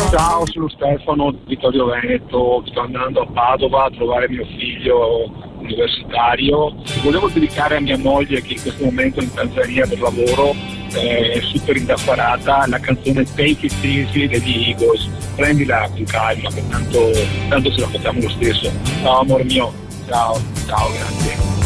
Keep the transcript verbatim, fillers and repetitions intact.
Ciao, sono Stefano, Vittorio Veneto, sto andando a Padova a trovare mio figlio universitario. Volevo dedicare a mia moglie che in questo momento è in Tanzania per lavoro, è super indaffarata, la canzone Take It Easy degli Eagles. Prendila con calma, che tanto, tanto ce la facciamo lo stesso. Ciao amor mio, ciao, ciao, grazie.